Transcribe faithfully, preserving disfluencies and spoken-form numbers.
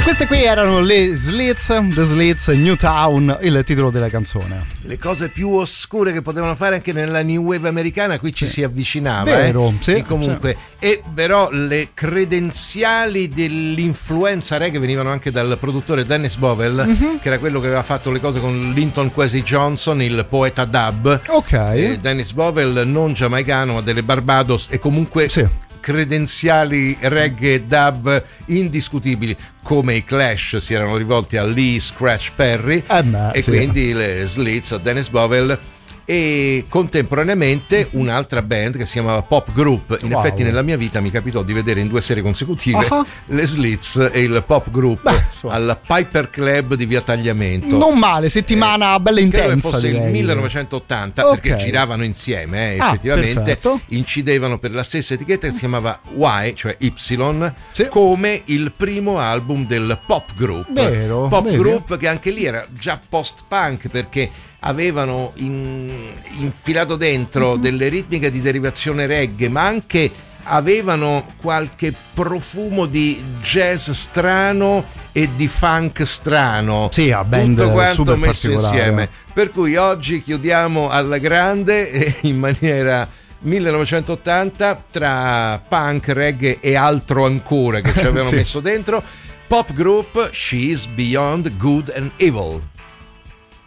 Queste qui erano le Slits, The Slits, Newtown, il titolo della canzone. Le cose più oscure che potevano fare anche nella New Wave americana, qui ci sì. si avvicinava. Vero, eh? sì. E comunque, sì. E però le credenziali dell'influenza reggae venivano anche dal produttore Dennis Bovell, mm-hmm. che era quello che aveva fatto le cose con Linton Kwesi Johnson, il poeta dub. Ok. E Dennis Bovell, non giamaicano, ma delle Barbados, e comunque... Sì. credenziali reggae dub indiscutibili, come i Clash si erano rivolti a Lee Scratch Perry, eh beh, e sì. quindi le Slits, Dennis Bovell, e contemporaneamente un'altra band che si chiamava Pop Group. In wow. effetti nella mia vita mi capitò di vedere in due serie consecutive uh-huh. le Slits e il Pop Group Beh, so. al Piper Club di Via Tagliamento. Non male, settimana eh, bella intensa. Credo che fosse direi. il millenovecentottanta, okay. perché giravano insieme, eh, ah, effettivamente perfetto. incidevano per la stessa etichetta che si chiamava Y, cioè Y, sì. come il primo album del Pop Group. Vero, Pop vero. Group che anche lì era già post-punk, perché avevano in, infilato dentro mm-hmm. delle ritmiche di derivazione reggae, ma anche avevano qualche profumo di jazz strano e di funk strano, sì, a band tutto quanto super messo insieme, per cui oggi chiudiamo alla grande e in maniera millenovecentottanta, tra punk, reggae e altro ancora che ci avevano sì. messo dentro. Pop Group, She's Beyond Good and Evil.